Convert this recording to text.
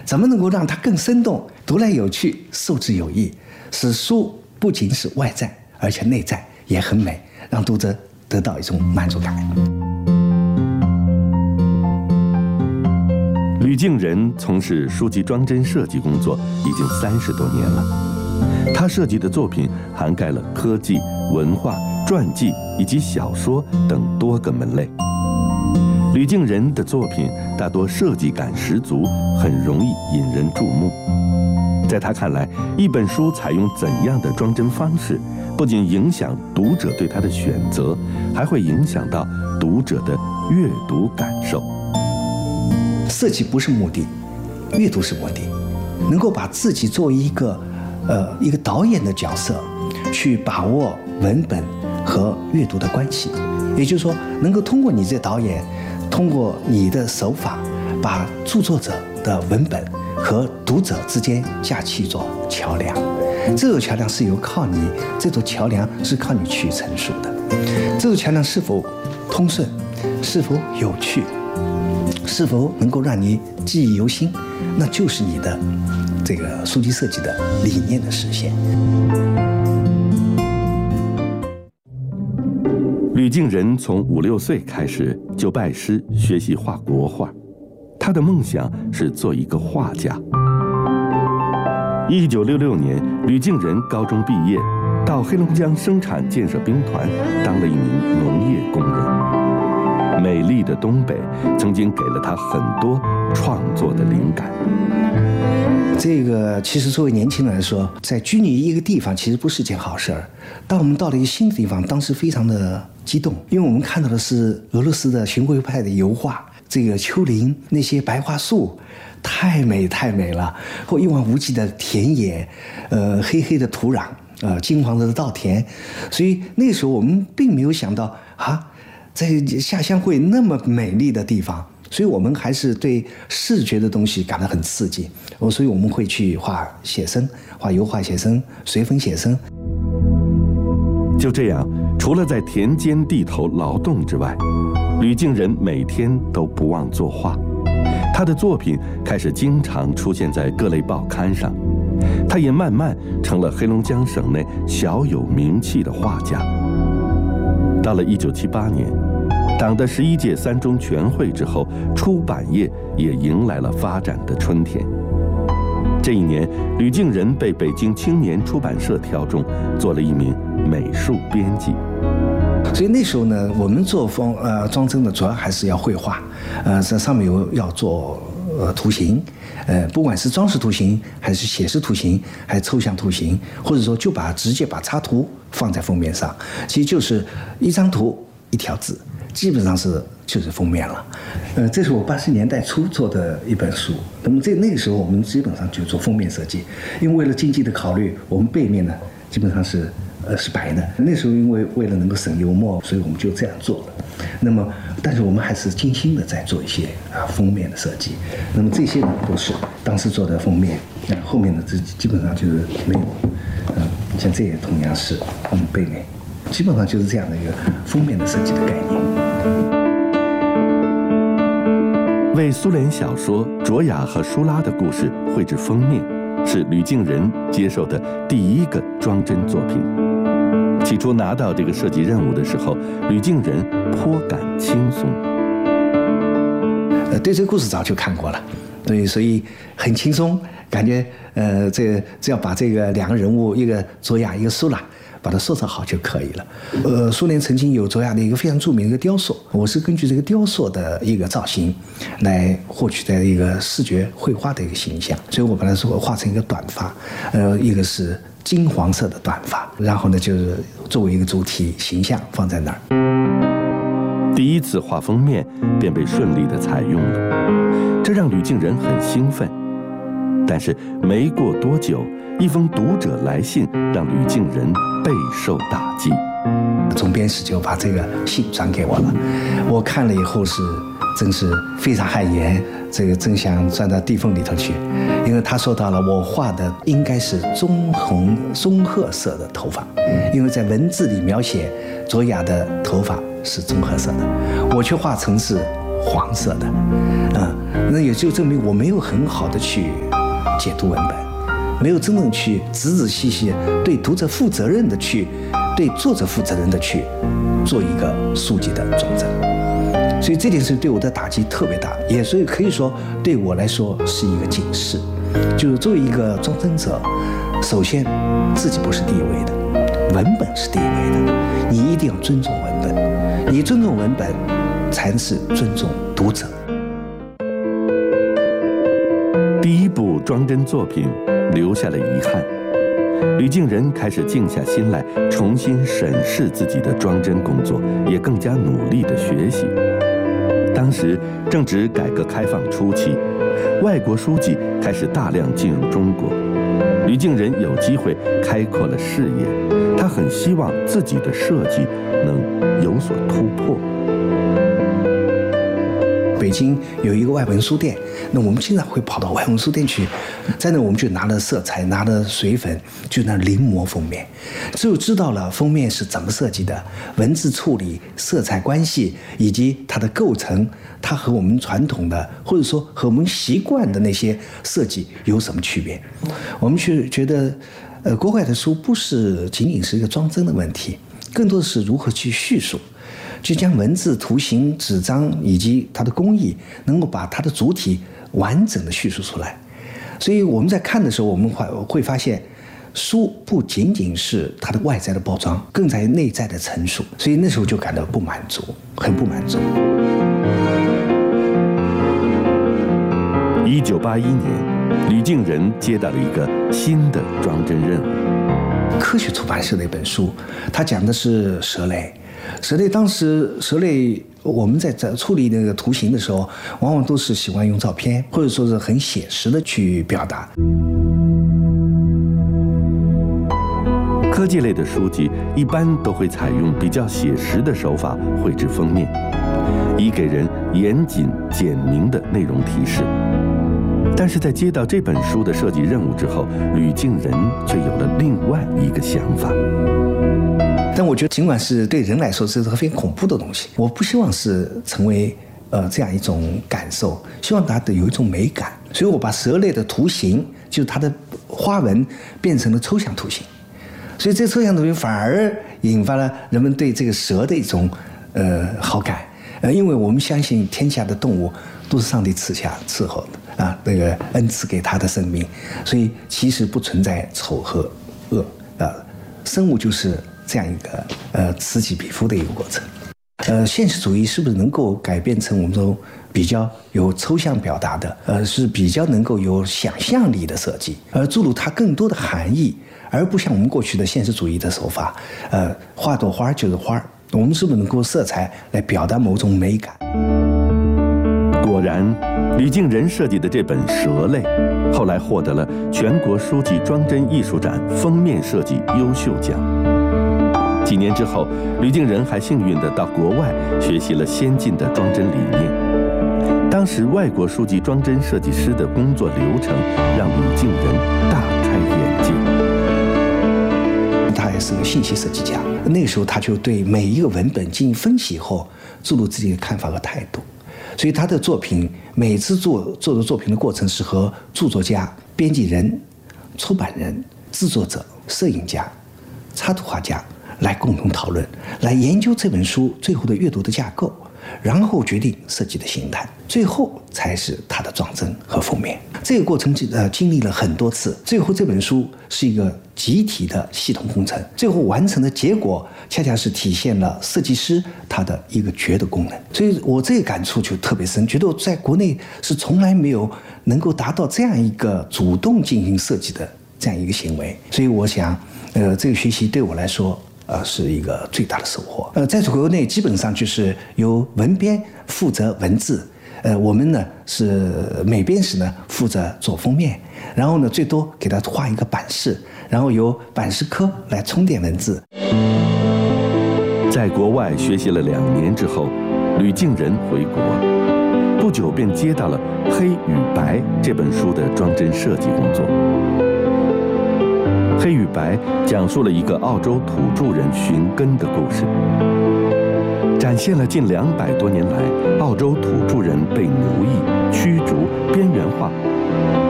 怎么能够让它更生动、读来有趣、受之有益，使书不仅是外在，而且内在也很美，让读者得到一种满足感。 吕敬人从事书籍装帧设计工作已经30多年了，他设计的作品涵盖了科技、文化、传记以及小说等多个门类。吕敬人的作品大多设计感十足，很容易引人注目。在他看来，一本书采用怎样的装帧方式，不仅影响读者对它的选择，还会影响到读者的阅读感受。 设计不是目的，阅读是目的。能够把自己作为一个导演的角色，去把握文本和阅读的关系，也就是说，能够通过你这导演，通过你的手法，把著作者的文本和读者之间架起一座桥梁。这座桥梁是靠你，这座桥梁是靠你去陈述的。这座桥梁是否通顺，是否有趣，是否能够让你记忆犹新，那就是你的这个书籍设计的理念的实现。 吕敬人从5、6岁开始就拜师学习画国画，他的梦想是做一个画家。1966年，吕敬人高中毕业，到黑龙江生产建设兵团当了一名农业工人。美丽的东北曾经给了他很多创作的灵感。 这个其实作为年轻人来说，在拘泥于一个地方其实不是件好事儿。当我们到了一个新的地方，当时非常的激动，因为我们看到的是俄罗斯的荀徽派的油画，这个丘陵那些白桦树太美太美了，或一望无际的田野，黑黑的土壤，金黄色的稻田，所以那时候我们并没有想到在下乡会那么美丽的地方。所以我们还是对视觉的东西感到很刺激，所以我们会去画写生，画油画写生，随风写生。 就这样，除了在田间地头劳动之外，吕敬人每天都不忘作画。他的作品开始经常出现在各类报刊上，他也慢慢成了黑龙江省内小有名气的画家。到了1978年，党的11届3中全会之后，出版业也迎来了发展的春天。这一年，吕敬人被北京青年出版社挑中，做了一名美术编辑。 所以那时候呢，我们做装帧的主要还是要绘画，这上面要做图形，不管是装饰图形，还是写实图形，还是抽象图形，或者说直接把插图放在封面上，其实就是一张图一条字。基本上就是封面了，这是我80年代初做的一本书。那么那个时候我们基本上就做封面设计，因为为了经济的考虑，我们背面呢基本上是白的。那时候因为了能够省油墨，所以我们就这样做了。那么，但是我们还是精心的在做一些封面的设计。那么这些呢都是当时做的封面，后面的基本上就是没有，像这也同样是背面。基本上就是这样的一个封面的设计的概念。 为苏联小说《卓雅和舒拉》的故事绘制封面，是吕敬人接受的第一个装帧作品。起初拿到这个设计任务的时候，吕敬人颇感轻松。 对这个故事早就看过了，对，所以很轻松，感觉只要把这个2个人物，一个卓雅，一个舒拉，把它塑造好就可以了。苏联曾经有卓雅的一个非常著名的一个雕塑，我是根据这个雕塑的一个造型来获取的一个视觉绘画的一个形象，所以我把它画成一个短发，一个是金黄色的短发，然后呢就是作为一个主体形象放在那儿。 第一次画封面便被顺利地采用了，这让吕敬人很兴奋。但是没过多久，一封读者来信让吕敬人备受打击。 总编室就把这个信转给我了，我看了以后真是非常汗颜，这个真想钻到地缝里头去，因为他说到了我画的应该是棕褐色的头发，因为在文字里描写卓雅的头发是棕褐色的，我却画成是黄色的，那也就证明我没有很好的去解读文本，没有真正去仔仔细细对读者负责任的去，对作者负责任的去做一个书籍的装帧。所以这件事对我的打击特别大，也所以可以说对我来说是一个警示，就是作为一个装帧者，首先自己不是第一位的，文本是第一位的，你一定要尊重文本，你尊重文本才是尊重读者。 第一部装帧作品留下了遗憾，吕敬人开始静下心来，重新审视自己的装帧工作，也更加努力地学习。当时正值改革开放初期，外国书籍开始大量进入中国，吕敬人有机会开阔了视野，他很希望自己的设计能有所突破。 北京有一个外文书店，那我们经常会跑到外文书店去，在那我们就拿了色彩，拿了水粉，就那临摹封面，只有知道了封面是怎么设计的，文字处理、色彩关系以及它的构成，它和我们传统的或者说和我们习惯的那些设计有什么区别，我们去觉得，国外的书不是仅仅是一个装帧的问题，更多的是如何去叙述。就将文字、图形、纸张以及它的工艺，能够把它的主体完整的叙述出来。所以我们在看的时候，我们会发现，书不仅仅是它的外在的包装，更在内在的陈述。所以那时候就感到不满足，很不满足。 1981年，吕敬人接到了一个新的装帧任务。 科学出版社的一本书，它讲的是蛇类。蛇类当时蛇类我们在处理那个图形的时候，往往都是喜欢用照片，或者说是很写实的去表达。 科技类的书籍一般都会采用比较写实的手法绘制封面，以给人严谨简明的内容提示。但是在接到这本书的设计任务之后，吕敬人却有了另外一个想法。 但我觉得，尽管是对人来说是个非常恐怖的东西，我不希望是成为这样一种感受，希望它有一种美感。所以我把蛇类的图形，就是它的花纹，变成了抽象图形。所以这抽象图形反而引发了人们对这个蛇的一种好感。因为我们相信天下的动物都是上帝伺候的啊，那个恩赐给他的生命，所以其实不存在丑和恶生物就是这样一个此起彼伏的一个过程。现实主义是不是能够改变成我们说比较有抽象表达的，是比较能够有想象力的设计，而注入它更多的含义，而不像我们过去的现实主义的手法，画朵花就是花。我们是不是能够色彩来表达某种美感？ 果然，吕敬人设计的这本《蛇类》，后来获得了全国书籍装帧艺术展封面设计优秀奖。几年之后，吕敬人还幸运地到国外学习了先进的装帧理念。当时外国书籍装帧设计师的工作流程让吕敬人大开眼界。 他也是个信息设计家，那个时候他就对每一个文本进行分析后，注入自己的看法和态度。所以他的作品每次做的作品的过程是和著作家、编辑人、出版人、制作者、摄影家、插图画家来共同讨论，来研究这本书最后的阅读的架构，然后决定设计的形态，最后才是它的装帧和封面。这个过程经历了很多次，最后这本书是一个集体的系统工程，最后完成的结果恰恰是体现了设计师他的一个觉的功能。所以我这个感触就特别深，觉得我在国内是从来没有能够达到这样一个主动进行设计的这样一个行为。所以我想这个学习对我来说是一个最大的收获。在国内基本上就是由文编负责文字，我们呢是美编室呢负责做封面，然后呢最多给他画一个版式，然后由版式科来充电文字。 在国外学习了2年之后，吕敬人回国，不久便接到了《黑与白》这本书的装帧设计工作。《黑与白》讲述了一个澳洲土著人寻根的故事。 展现了近200多年来澳洲土著人被奴役、驱逐、边缘化，